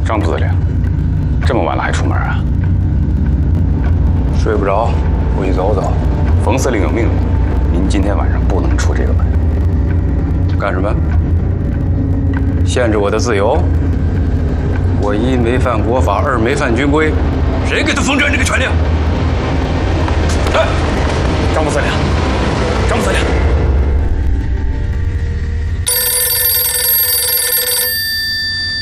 张司令，这么晚了还出门啊？ 睡不着，回去走走。 冯司令有命令，您今天晚上不能出这个门。 干什么？限制我的自由？我一没犯国法，二没犯军规，谁给他封战这个权利？ 张副司令，张副司令。